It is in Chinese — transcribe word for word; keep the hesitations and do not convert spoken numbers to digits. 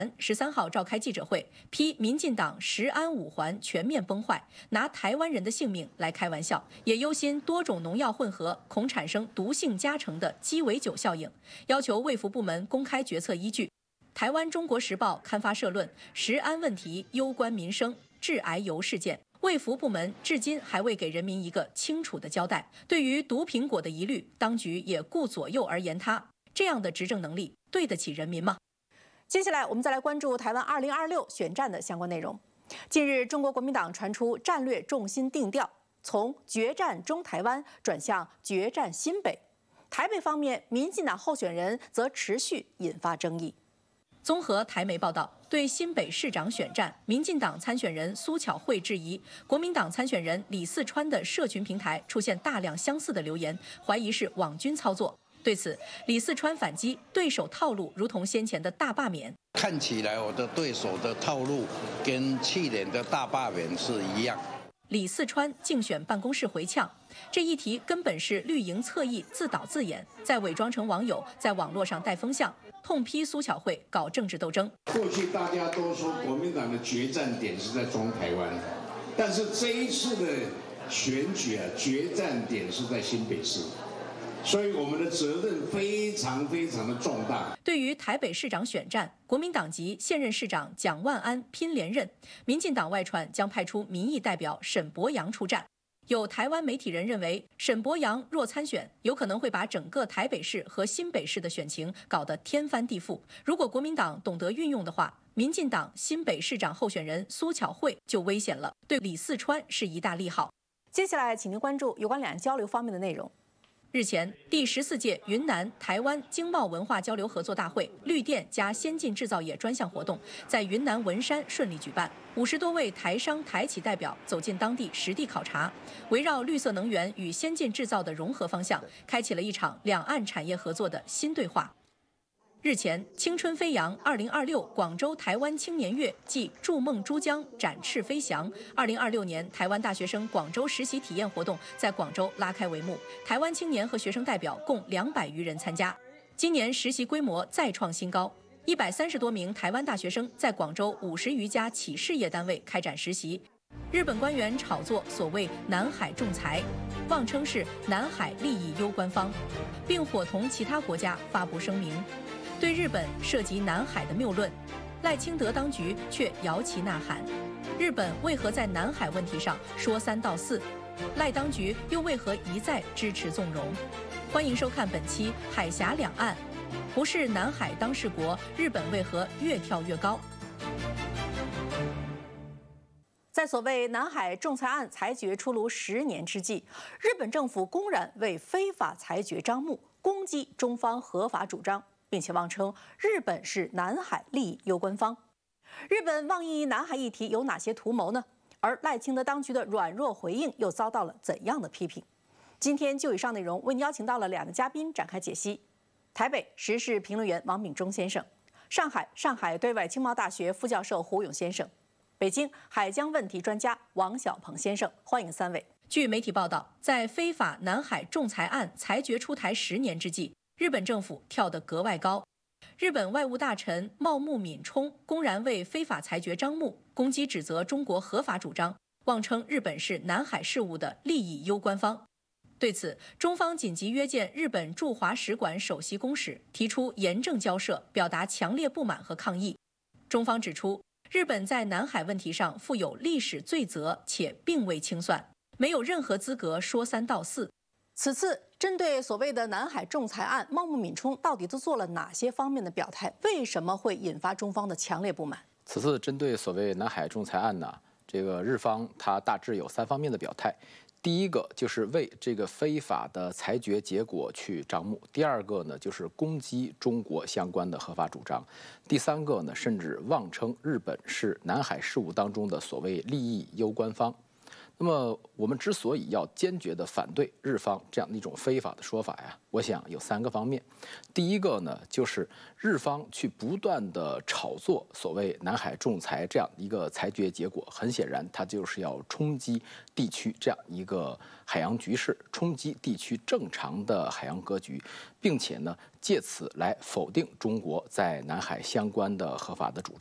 十三号召开记者会，批民进党十安五环全面崩坏，拿台湾人的性命来开玩笑，也忧心多种农药混合恐产生毒性加成的鸡尾酒效应，要求卫福部门公开决策依据。台湾《中国时报》刊发社论：食安问题攸关民生，致癌油事件，卫福部门至今还未给人民一个清楚的交代。对于毒苹果的疑虑，当局也顾左右而言他，这样的执政能力对得起人民吗？ 接下来，我们再来关注台湾二零二六选战的相关内容。近日，中国国民党传出战略重心定调，从决战中台湾转向决战新北。台北方面，民进党候选人则持续引发争议。 综合台媒报道，对新北市长选战，民进党参选人苏巧慧质疑国民党参选人李四川的社群平台出现大量相似的留言，怀疑是网军操作。对此，李四川反击，对手套路如同先前的大罢免。 看起来我的对手的套路跟去年的大罢免是一样。 李四川竞选办公室回呛，这一题根本是绿营侧翼自导自演，再伪装成网友，在网络上带风向，痛批苏巧慧搞政治斗争。 过去大家都说国民党的决战点是在中台湾，但是这一次的选举啊，决战点是在新北市。所以我们的责任非常非常的重大。 对于台北市长选战，国民党籍现任市长蒋万安拼连任，民进党外传将派出民意代表沈伯洋出战。有台湾媒体人认为，沈伯洋若参选，有可能会把整个台北市和新北市的选情搞得天翻地覆。如果国民党懂得运用的话，民进党新北市长候选人苏巧慧就危险了，对李四川是一大利好。 接下来，请您关注有关两岸交流方面的内容。 日前，第十四届云南台湾经贸文化交流合作大会绿电加先进制造业专项活动在云南文山顺利举办。五十多位台商台企代表走进当地实地考察，围绕绿色能源与先进制造的融合方向，开启了一场两岸产业合作的新对话。日前，青春飞扬二零二六广州台湾青年月暨筑梦珠江展翅飞翔二零二六年台湾大学生广州实习体验活动在广州拉开帷幕，台湾青年和学生代表共两百余人参加。今年实习规模再创新高，一百三十多名台湾大学生在广州五十余家企事业单位开展实习。日本官员炒作所谓南海仲裁，妄称是南海利益攸关方，并伙同其他国家发布声明。对日本涉及南海的谬论，赖清德当局却摇旗呐喊。日本为何在南海问题上说三道四？赖当局又为何一再支持纵容？欢迎收看本期《海峡两岸》，不是南海当事国，日本为何越跳越高？ 在所谓南海仲裁案裁决出炉十年之际，日本政府公然为非法裁决张目，攻击中方合法主张，并且妄称日本是南海利益攸关方。日本妄议南海议题有哪些图谋呢？而赖清德当局的软弱回应又遭到了怎样的批评？今天就以上内容为您邀请到了两个嘉宾展开解析：台北时事评论员王敏忠先生，上海上海对外经贸大学副教授胡勇先生，北京海疆问题专家王小鹏先生。欢迎三位。 据媒体报道，在非法南海仲裁案裁决出台十年之际，日本政府跳得格外高。日本外务大臣茂木敏充公然为非法裁决张目，攻击指责中国合法主张，妄称日本是南海事务的利益攸关方。对此，中方紧急约见日本驻华使馆首席公使，提出严正交涉，表达强烈不满和抗议。中方指出，日本在南海问题上负有历史罪责，且并未清算，没有任何资格说三道四。 此次针对所谓的南海仲裁案，茂木敏充到底都做了哪些方面的表态？为什么会引发中方的强烈不满？ 此次针对所谓南海仲裁案呢，这个日方它大致有三方面的表态。第一个就是为这个非法的裁决结果去张目，第二个呢就是攻击中国相关的合法主张，第三个呢甚至妄称日本是南海事务当中的所谓利益攸关方。 那么我们之所以要坚决地反对日方这样的一种非法的说法呀，我想有三个方面。第一个呢，就是日方去不断地炒作所谓南海仲裁这样一个裁决结果，很显然它就是要冲击地区这样一个海洋局势，冲击地区正常的海洋格局，并且呢，借此来否定中国在南海相关的合法的主张。